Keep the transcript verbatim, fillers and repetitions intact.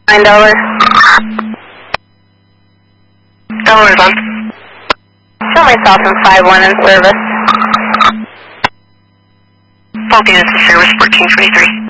Nine Delaware. Delaware's on. Show myself in five one in service. Faulty, this is service fourteen twenty-three.